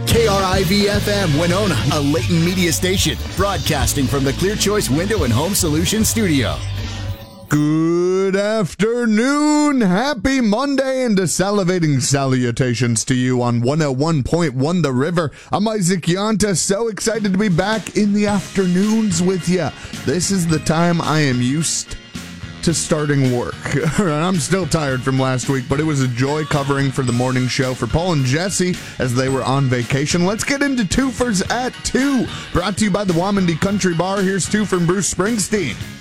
KRIV-FM Winona, a Layton media station, broadcasting from the Clear Choice Window and Home Solutions studio. Good afternoon, happy Monday, and salivating salutations to you on 101.1 The River. I'm Isaac Yonta, so excited to be back in the afternoons with you. This is the time I am used to starting work. I'm still tired from last week, but it was a joy covering for the morning show for Paul and Jesse as they were on vacation. Let's get into Twofers at 2, brought to you by the Wamandee Country Bar. Here's two from Bruce Springsteen.